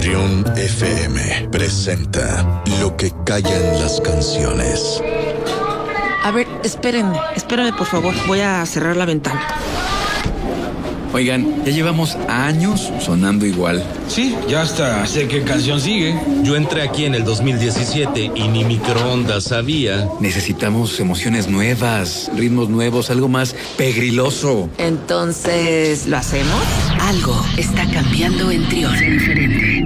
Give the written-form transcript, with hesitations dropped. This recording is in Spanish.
Trión FM presenta Lo que callan las canciones. A ver, espérenme por favor, voy a cerrar la ventana. Oigan, ya llevamos años sonando igual. Sí, ya hasta sé qué canción sigue. Yo entré aquí en el 2017 y ni microondas sabía. Necesitamos emociones nuevas, ritmos nuevos, algo más pegriloso. Entonces, ¿lo hacemos? Algo está cambiando en Trión. Sé diferente.